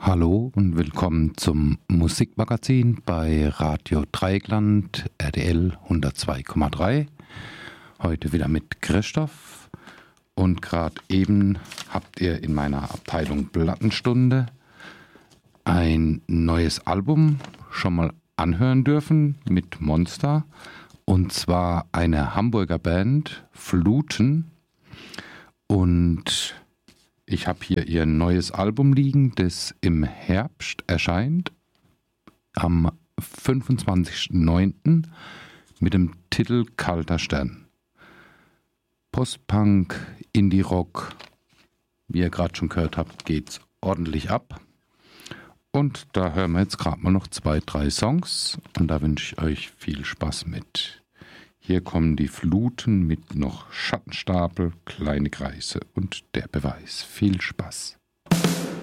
Hallo und willkommen zum Musikmagazin bei Radio Dreieckland, RTL 102,3. Heute wieder mit Christoph. Und gerade eben habt ihr in meiner Abteilung Plattenstunde ein neues Album schon mal anhören dürfen mit Monster. Und zwar eine Hamburger Band, Fluten. Und ich habe hier ihr neues Album liegen, das im Herbst erscheint, am 25.09. mit dem Titel Kalter Stern. Postpunk, Indie-Rock, wie ihr gerade schon gehört habt, geht's ordentlich ab. Und da hören wir jetzt gerade mal noch 2, 3 Songs und da wünsche ich euch viel Spaß mit. Hier kommen die Fluten mit noch Schattenstapel, kleine Kreise und der Beweis. Viel Spaß.